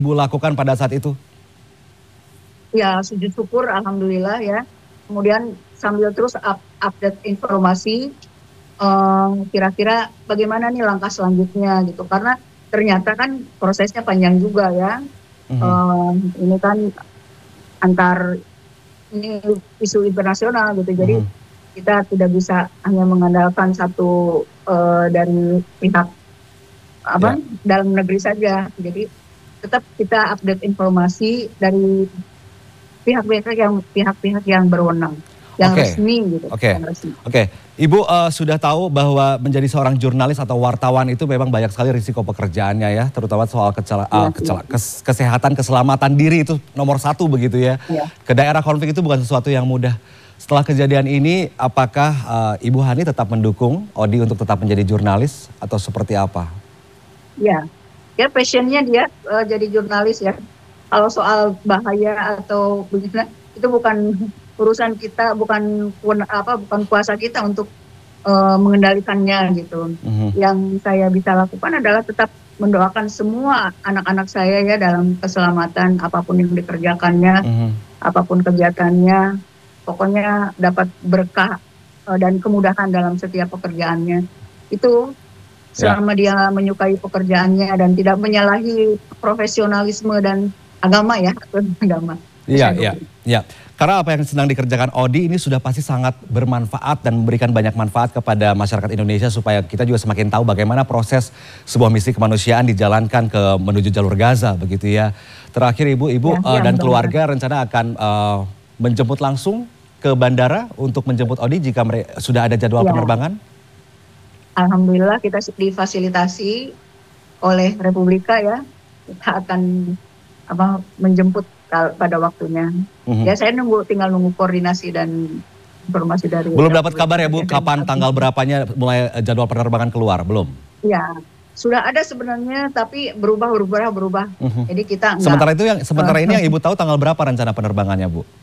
Ibu lakukan pada saat itu? Ya, sujud syukur, alhamdulillah ya. Kemudian sambil terus update informasi, kira-kira bagaimana nih langkah selanjutnya gitu. Karena ternyata kan prosesnya panjang juga ya. Ini kan ini isu internasional gitu. Jadi kita tidak bisa hanya mengandalkan satu dari pihak dalam negeri saja. Jadi tetap kita update informasi dari pihak-pihak yang berwenang, yang resmi gitu. Oke. Ibu sudah tahu bahwa menjadi seorang jurnalis atau wartawan itu memang banyak sekali risiko pekerjaannya ya, terutama soal kesehatan, keselamatan diri itu nomor satu begitu ya. Ke daerah konflik itu bukan sesuatu yang mudah. Setelah kejadian ini, apakah Ibu Hani tetap mendukung Odi untuk tetap menjadi jurnalis atau seperti apa? Ya passionnya dia jadi jurnalis ya. Kalau soal bahaya atau begitu, itu bukan urusan kita, bukan kuasa kita untuk mengendalikannya gitu. Yang saya bisa lakukan adalah tetap mendoakan semua anak-anak saya ya dalam keselamatan apapun yang dikerjakannya, apapun kegiatannya, pokoknya dapat berkah dan kemudahan dalam setiap pekerjaannya. Itu selama dia menyukai pekerjaannya dan tidak menyalahi profesionalisme dan agama ya, agama. Iya. Karena apa yang sedang dikerjakan Odi ini sudah pasti sangat bermanfaat dan memberikan banyak manfaat kepada masyarakat Indonesia supaya kita juga semakin tahu bagaimana proses sebuah misi kemanusiaan dijalankan menuju jalur Gaza begitu ya. Terakhir Ibu dan keluarga rencana akan menjemput langsung ke bandara untuk menjemput Odi jika sudah ada jadwal penerbangan? Alhamdulillah kita difasilitasi oleh Republika ya. Kita akan menjemput pada waktunya. Ya saya tinggal nunggu koordinasi dan informasi dari. Belum dapat kabar ya Bu, kapan tanggal berapanya mulai jadwal penerbangan keluar, belum? Ya, sudah ada sebenarnya tapi berubah. Jadi kita enggak. Sementara ini yang Ibu tahu tanggal berapa rencana penerbangannya Bu?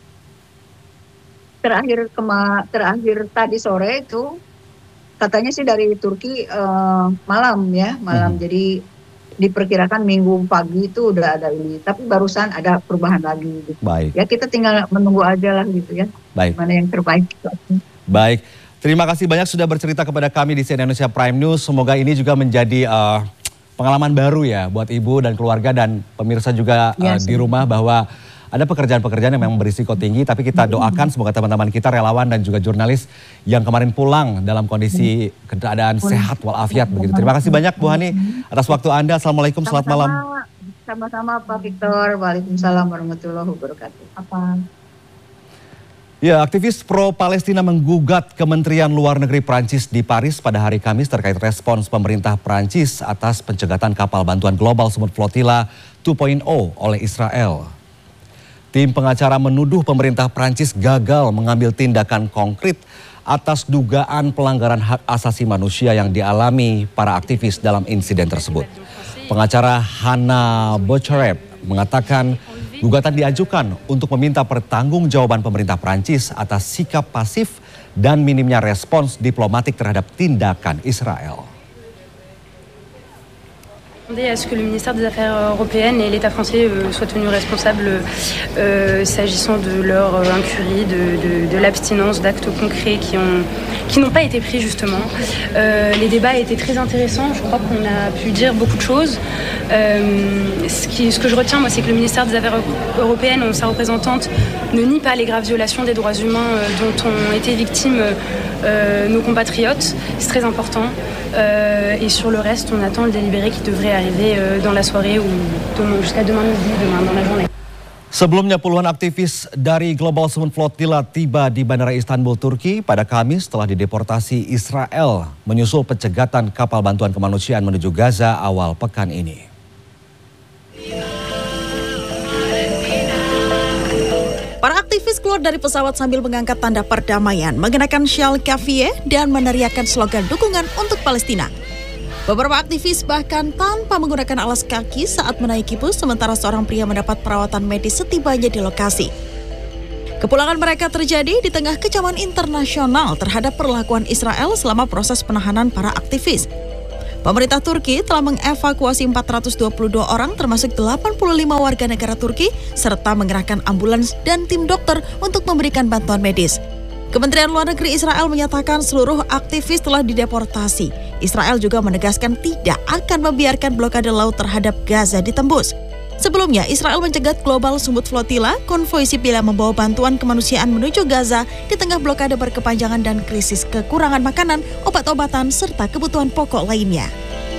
Terakhir tadi sore itu katanya sih dari Turki malam. Jadi diperkirakan minggu pagi itu udah ada ini, tapi barusan ada perubahan lagi. Gitu. Baik. Ya kita tinggal menunggu aja lah gitu ya. Baik. Mana yang terbaik. Baik. Terima kasih banyak sudah bercerita kepada kami di CNN Indonesia Prime News. Semoga ini juga menjadi pengalaman baru ya buat Ibu dan keluarga dan pemirsa juga di rumah bahwa ada pekerjaan-pekerjaan yang memang berisiko tinggi, tapi kita doakan semoga teman-teman kita relawan dan juga jurnalis yang kemarin pulang dalam kondisi keadaan sehat walafiat begitu. Terima kasih banyak Bu Hani atas waktu Anda. Assalamualaikum, selamat malam. Sama-sama Pak Victor. Waalaikumsalam warahmatullahi wabarakatuh. Ya, aktivis pro-Palestina menggugat Kementerian Luar Negeri Prancis di Paris pada hari Kamis terkait respons pemerintah Prancis atas pencegatan kapal bantuan global Sumut Flotilla 2.0 oleh Israel. Tim pengacara menuduh pemerintah Prancis gagal mengambil tindakan konkret atas dugaan pelanggaran hak asasi manusia yang dialami para aktivis dalam insiden tersebut. Pengacara Hannah Bocherep mengatakan gugatan diajukan untuk meminta pertanggungjawaban pemerintah Prancis atas sikap pasif dan minimnya respons diplomatik terhadap tindakan Israel. À ce que le ministère des Affaires européennes et l'État français soient tenus responsables s'agissant de leur incurie, de l'abstinence d'actes concrets qui n'ont pas été pris justement. Les débats étaient très intéressants, je crois qu'on a pu dire beaucoup de choses. Ce que je retiens, moi, c'est que le ministère des Affaires européennes, sa représentante, ne nie pas les graves violations des droits humains dont ont été victimes nos compatriotes. C'est très important. Et sur le reste, on attend le délibéré qui devrait arriver dans la soirée ou jusqu'à demain midi, demain dans la journée. Sebelumnya puluhan aktivis dari Global Sumut Flotilla tiba di Bandara Istanbul, Turki pada Kamis setelah dideportasi Israel menyusul pencegatan kapal bantuan kemanusiaan menuju Gaza awal pekan ini. Para aktivis keluar dari pesawat sambil mengangkat tanda perdamaian, mengenakan syal kafiyeh dan meneriakkan slogan dukungan untuk Palestina. Beberapa aktivis bahkan tanpa menggunakan alas kaki saat menaiki bus, sementara seorang pria mendapat perawatan medis setibanya di lokasi. Kepulangan mereka terjadi di tengah kecaman internasional terhadap perlakuan Israel selama proses penahanan para aktivis. Pemerintah Turki telah mengevakuasi 422 orang termasuk 85 warga negara Turki serta mengerahkan ambulans dan tim dokter untuk memberikan bantuan medis. Kementerian Luar Negeri Israel menyatakan seluruh aktivis telah dideportasi. Israel juga menegaskan tidak akan membiarkan blokade laut terhadap Gaza ditembus. Sebelumnya, Israel mencegat Global Summit Flotilla, konvoi sipil yang membawa bantuan kemanusiaan menuju Gaza di tengah blokade berkepanjangan dan krisis kekurangan makanan, obat-obatan, serta kebutuhan pokok lainnya.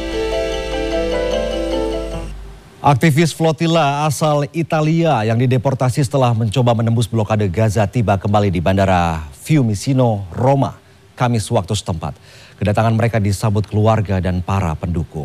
Aktivis Flotilla asal Italia yang dideportasi setelah mencoba menembus blokade Gaza tiba kembali di Bandara Fiumicino, Roma, Kamis waktu setempat. Kedatangan mereka disambut keluarga dan para pendukung.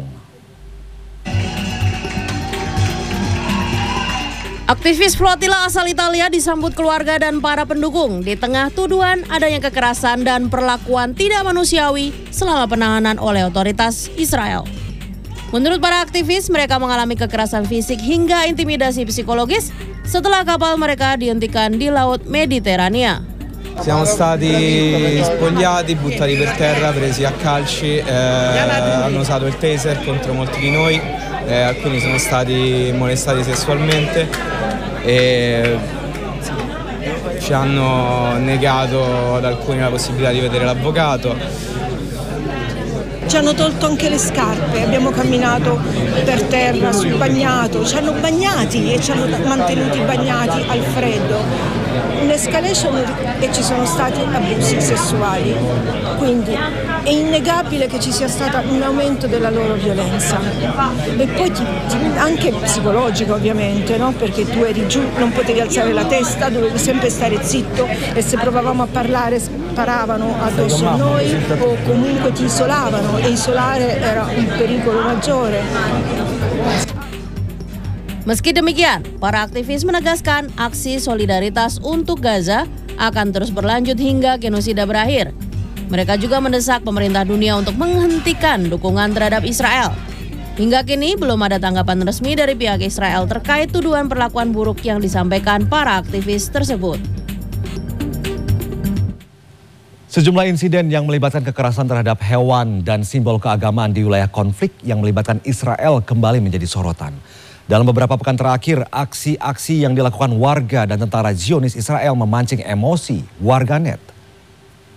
Aktivis Flotilla asal Italia disambut keluarga dan para pendukung di tengah tuduhan adanya kekerasan dan perlakuan tidak manusiawi selama penahanan oleh otoritas Israel. Menurut para aktivis, mereka mengalami kekerasan fisik hingga intimidasi psikologis setelah kapal mereka dihentikan di Laut Mediterania. Siamo stati spogliati, buttati per terra, presi a calci, hanno usato il taser contro molti di noi, alcuni sono stati molestati sessualmente e ci hanno negato ad alcuni la possibilità di vedere l'avvocato. Ci hanno tolto anche le scarpe, abbiamo camminato per terra sul bagnato, ci hanno bagnati e ci hanno mantenuti bagnati al freddo. Un'escalation e ci sono stati abusi sessuali, quindi è innegabile che ci sia stato un aumento della loro violenza e poi anche psicologica ovviamente, no? Perché tu eri giù, non potevi alzare la testa, dovevi sempre stare zitto e se provavamo a parlare sparavano addosso a noi o comunque ti isolavano e isolare era un pericolo maggiore. Meski demikian, para aktivis menegaskan aksi solidaritas untuk Gaza akan terus berlanjut hingga genosida berakhir. Mereka juga mendesak pemerintah dunia untuk menghentikan dukungan terhadap Israel. Hingga kini belum ada tanggapan resmi dari pihak Israel terkait tuduhan perlakuan buruk yang disampaikan para aktivis tersebut. Sejumlah insiden yang melibatkan kekerasan terhadap hewan dan simbol keagamaan di wilayah konflik yang melibatkan Israel kembali menjadi sorotan. Dalam beberapa pekan terakhir, aksi-aksi yang dilakukan warga dan tentara Zionis Israel memancing emosi warganet.